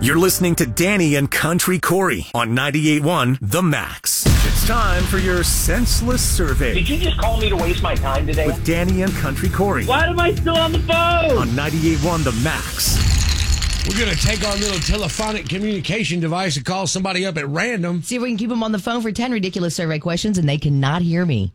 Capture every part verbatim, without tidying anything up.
You're listening to Danny and Country Corey on ninety-eight point one The Max. It's time for your senseless survey. Did you just call me to waste my time today? With Danny and Country Corey. Why am I still on the phone? On ninety-eight point one The Max. We're going to take our little telephonic communication device and call somebody up at random. See if we can keep them on the phone for ten ridiculous survey questions, and they cannot hear me.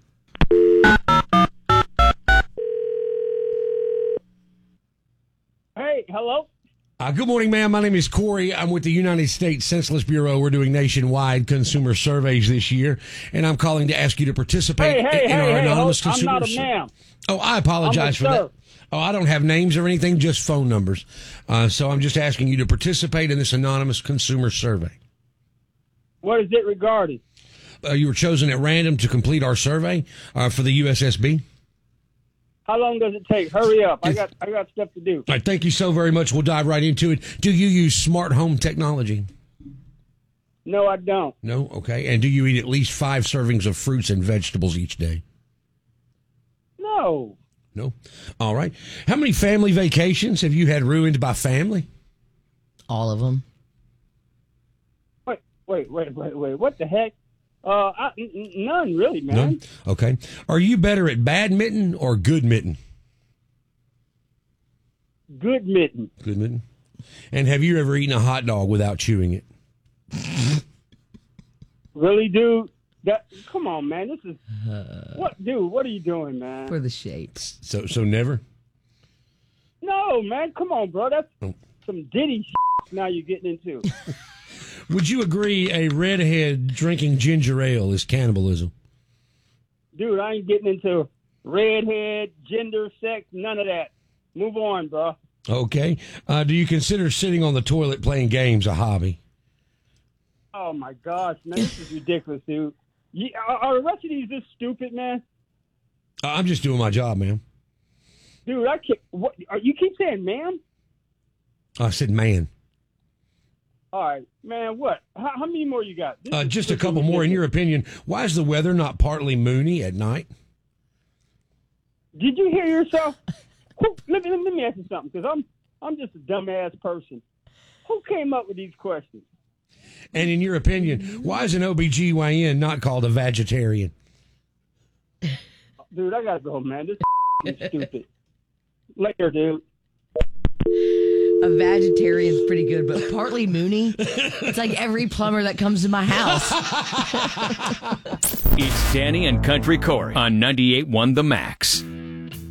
Hey, hello? Uh, good morning, ma'am. My name is Corey. I'm with the United States Census Bureau. We're doing nationwide consumer surveys this year, and I'm calling to ask you to participate Hey, hey, in hey, our hey, anonymous hold- I'm consumer not a survey. ma'am. Oh, I apologize for I'm a that. sir. Oh, I don't have names or anything, just phone numbers. Uh, so I'm just asking you to participate in this anonymous consumer survey. What is it regarding? Uh, you were chosen at random to complete our survey uh, for the U S S B. How long does it take? Hurry up. I got I got stuff to do. All right, thank you so very much. We'll dive right into it. Do you use smart home technology? No, I don't. No? Okay. And do you eat at least five servings of fruits and vegetables each day? No. No? All right. How many family vacations have you had ruined by family? All of them. Wait, wait, wait, wait, wait. What the heck? Uh, I, n- n- none really, man. None? Okay. Are you better at badminton or good mitten? Good mitten. Good mitten. And have you ever eaten a hot dog without chewing it? Really, dude? That come on, man. This is what, dude? What are you doing, man? For the shapes. So so never? No, man. Come on, bro. That's Oh. some Diddy now you're getting into. Would you agree a redhead drinking ginger ale is cannibalism? Dude, I ain't getting into redhead, gender, sex, none of that. Move on, bro. Okay. Uh, do you consider sitting on the toilet playing games a hobby? Oh, my gosh, man. This is ridiculous, dude. You, are, are the rest of these this stupid, man? Uh, I'm just doing my job, man. Dude, I can't. What, are, you keep saying, ma'am? I said man. All right, man, what? How, how many more you got? This Uh, is just a freaking couple more. In ridiculous. your opinion, why is the weather not partly moony at night? Did you hear yourself? Who, let, me, let me ask you something, because I'm, I'm just a dumbass person. Who came up with these questions? And in your opinion, why is an O B G Y N not called a vegetarian? Dude, I got to go, man. This is stupid. Later, dude. A vegetarian's pretty good, but partly moony. It's like every plumber that comes to my house. It's Danny and Country Corey on ninety-eight point one The Max.